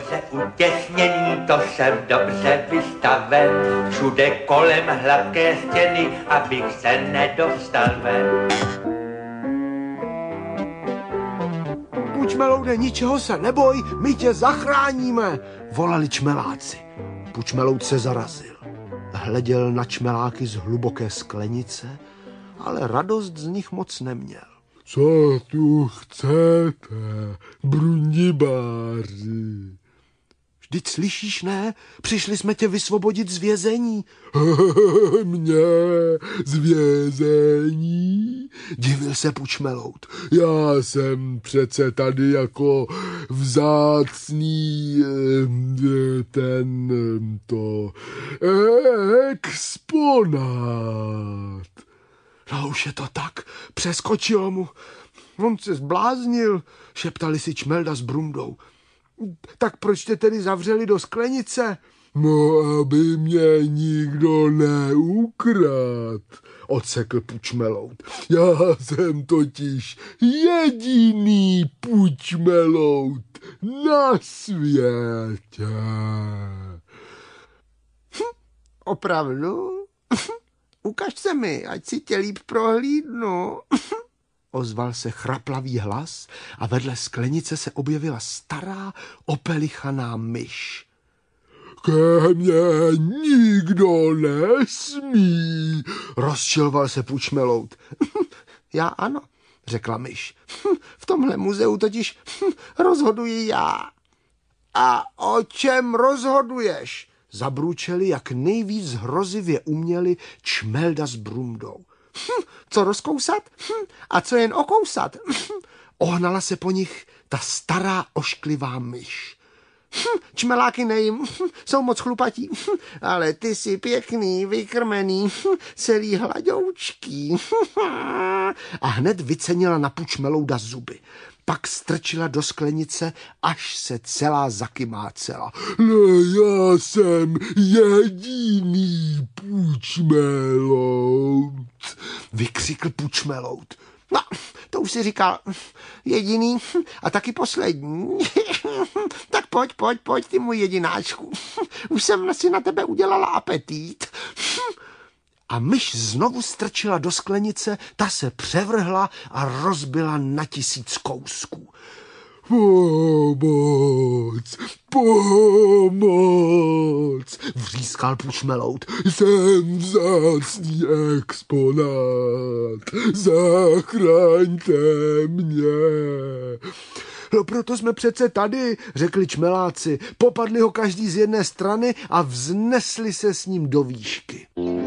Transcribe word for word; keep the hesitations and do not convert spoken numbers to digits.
dobře utěsněný, to jsem dobře vystaven. Všude kolem hladké stěny, abych se nedostal ven. Pučmeloude, ničeho se neboj, my tě zachráníme, volali čmeláci. Pučmeloud se zarazil. Hleděl na čmeláky z hluboké sklenice, ale radost z nich moc neměl. Co tu chcete, brundibáři? Vždyť slyšíš, ne? Přišli jsme tě vysvobodit z vězení. Mě z vězení? Divil se Pučmeloud. Já jsem přece tady jako vzácný ten to exponát. No už je to tak, přeskočilo mu. On se zbláznil, šeptali si Čmelda s Brundou. Tak proč tě tedy zavřeli do sklenice? No, aby mě nikdo neukrad, odsekl Pučmeloud. Já jsem totiž jediný Pučmeloud na světě. Hm, opravdu? Ukaž se mi, ať si tě líp prohlídnu. Ozval se chraplavý hlas a vedle sklenice se objevila stará opelichaná myš. Ke mně nikdo nesmí, rozčiloval se Pučmeloud. Já ano, řekla myš. V tomhle muzeu totiž rozhoduji já. A o čem rozhoduješ? Zabručeli, jak nejvíc hrozivě uměli Čmelda s Brundou. Hm, co rozkousat? Hm, a co jen okousat? Hm, ohnala se po nich ta stará ošklivá myš. Hm, čmeláky nejím, hm, jsou moc chlupatí, hm, ale ty jsi pěkný, vykrmený, hm, celý hladoučký. A hned vycenila na Pučmelouda zuby. Pak strčila do sklenice, až se celá zakymácela. Ne, já jsem jediný Pučmeloud, vykřikl Pučmeloud. No, to už si říkal jediný a taky poslední. Tak pojď, pojď, pojď, ty můj jedináčku. Už jsem si na tebe udělala apetít. A myš znovu strčila do sklenice, ta se převrhla a rozbila na tisíc kousků. Pomoc, pomoc, vřískal Pučmeloud. Jsem vzácný exponát, zachraňte mě. No proto jsme přece tady, řekli čmeláci. Popadli ho každý z jedné strany a vznesli se s ním do výšky.